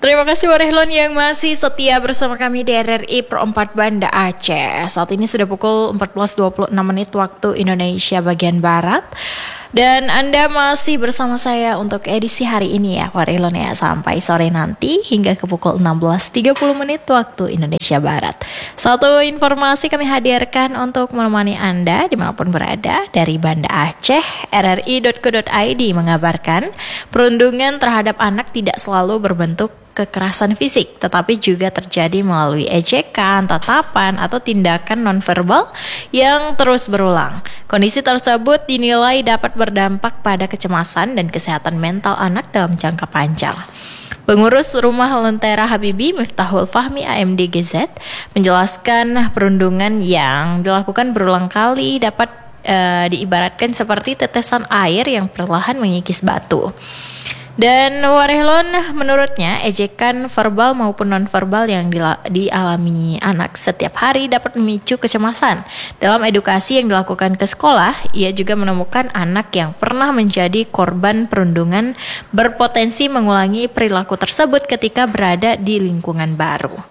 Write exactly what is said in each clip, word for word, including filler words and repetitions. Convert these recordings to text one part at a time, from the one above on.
Terima kasih Warehlon yang masih setia bersama kami di R R I Perempat Banda Aceh. Saat ini sudah pukul empat belas dua puluh enam menit waktu Indonesia bagian Barat. Dan Anda masih bersama saya untuk edisi hari ini ya Warehlon ya, sampai sore nanti hingga ke pukul enam belas tiga puluh menit waktu Indonesia Barat. Satu informasi kami hadirkan untuk menemani Anda dimanapun berada dari Banda Aceh. R R I dot co dot I D mengabarkan perundungan terhadap anak tidak selalu berbentuk kekerasan fisik, tetapi juga terjadi melalui ejekan, tatapan, atau tindakan nonverbal yang terus berulang. Kondisi tersebut dinilai dapat berdampak pada kecemasan dan kesehatan mental anak dalam jangka panjang. Pengurus Rumah Lentera Habibie Miftahul Fahmi A M D G Z menjelaskan perundungan yang dilakukan berulang kali dapat e, diibaratkan seperti tetesan air yang perlahan mengikis batu. Dan Warehlon menurutnya ejekan verbal maupun nonverbal yang dialami anak setiap hari dapat memicu kecemasan. Dalam edukasi yang dilakukan ke sekolah, ia juga menemukan anak yang pernah menjadi korban perundungan berpotensi mengulangi perilaku tersebut ketika berada di lingkungan baru.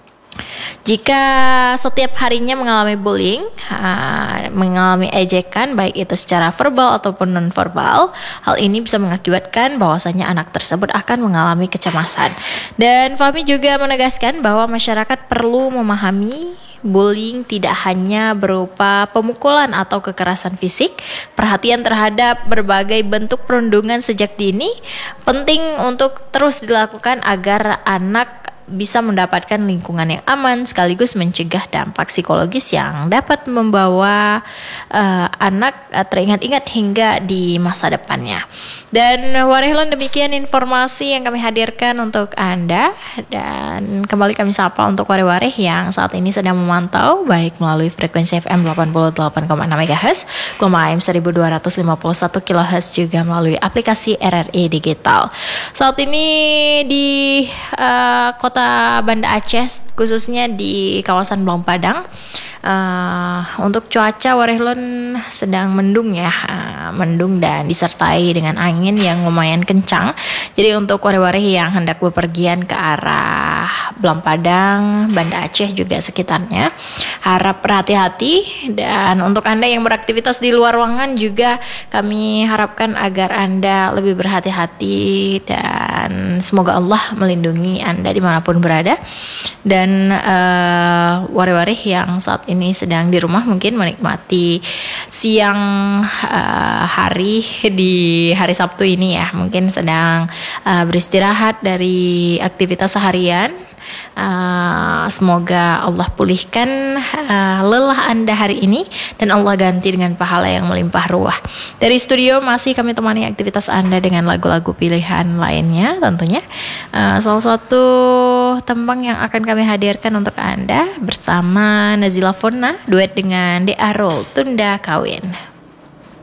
Jika setiap harinya mengalami bullying, uh, mengalami ejekan baik itu secara verbal ataupun nonverbal, hal ini bisa mengakibatkan bahwasanya anak tersebut akan mengalami kecemasan. Dan Fahmi juga menegaskan bahwa masyarakat perlu memahami bullying tidak hanya berupa pemukulan atau kekerasan fisik. Perhatian terhadap berbagai bentuk perundungan sejak dini penting untuk terus dilakukan agar anak bisa mendapatkan lingkungan yang aman sekaligus mencegah dampak psikologis yang dapat membawa uh, anak uh, teringat-ingat hingga di masa depannya. Dan Warehlon, demikian informasi yang kami hadirkan untuk Anda, dan kembali kami sapa untuk ware-ware yang saat ini sedang memantau baik melalui frekuensi F M delapan puluh delapan koma enam megahertz, gelombang A M seribu dua ratus lima puluh satu kilohertz, juga melalui aplikasi R R I Digital. Saat ini di uh, kota Kota Banda Aceh, khususnya di kawasan Blang Padang, uh, untuk cuaca Warehlon sedang mendung ya, uh, mendung dan disertai dengan angin yang lumayan kencang. Jadi untuk ware-ware yang hendak bepergian ke arah Blang Padang, Banda Aceh juga sekitarnya, harap berhati-hati. Dan untuk Anda yang beraktivitas di luar ruangan juga kami harapkan agar Anda lebih berhati-hati, dan semoga Allah melindungi Anda dimanapun berada. Dan uh, ware-ware yang saat ini sedang di rumah mungkin menikmati siang uh, hari di hari Sabtu ini ya, mungkin sedang uh, beristirahat dari aktivitas seharian. Uh, semoga Allah pulihkan uh, lelah Anda hari ini dan Allah ganti dengan pahala yang melimpah ruah. Dari studio masih kami temani aktivitas Anda dengan lagu-lagu pilihan lainnya tentunya. Uh, salah satu tembang yang akan kami hadirkan untuk Anda bersama Nazila Fonna duet dengan De Arul, Tunda Kawin.